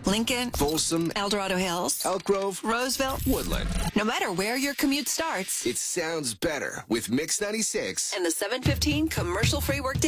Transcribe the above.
Lincoln, Folsom, El Dorado Hills, Elk Grove, Roseville. Woodland. No matter where your commute starts, It sounds better with Mix 96. and the 715 commercial-free workday